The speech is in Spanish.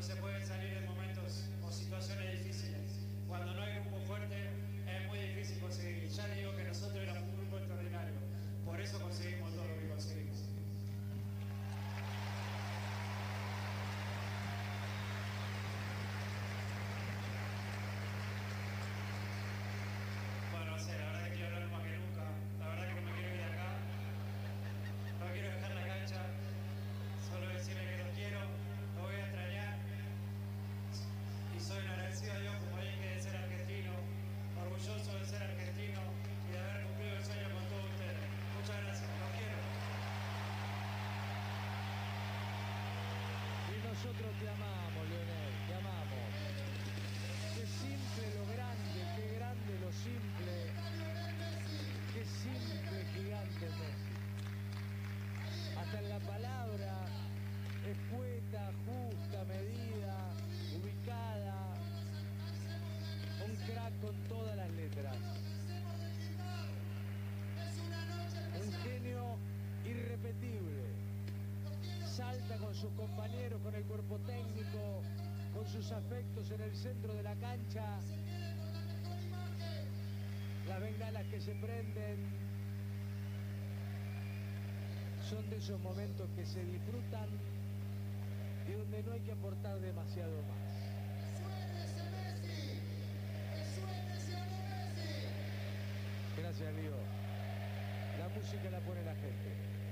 se puede salir de momentos o situaciones difíciles. Cuando no hay grupo fuerte es muy difícil conseguir. Ya le digo que nosotros éramos un grupo extraordinario. Por eso conseguimos todo lo que conseguimos. Bueno, no sé, la verdad que quiero hablar más que nunca. La verdad que no me quiero ir de acá. No quiero dejar la cancha. Solo decirle que los quiero, los voy a extrañar. Y soy un agradecido a Dios como dije de ser argentino, orgulloso de ser argentino y de haber cumplido el sueño con todos ustedes. Muchas gracias, los quiero. Y nosotros te amamos, Lionel, te amamos. Qué simple lo grande, qué grande lo simple. Qué simple, gigante Messi. Hasta en la palabra, escueta, justa, medida, ubicada. Un crack con todas las letras. Un genio irrepetible. Salta con sus compañeros, con el cuerpo técnico, con sus afectos en el centro de la cancha. Las bengalas que se prenden son de esos momentos que se disfrutan y donde no hay que aportar demasiado más. Gracias, Lío. La música la pone la gente.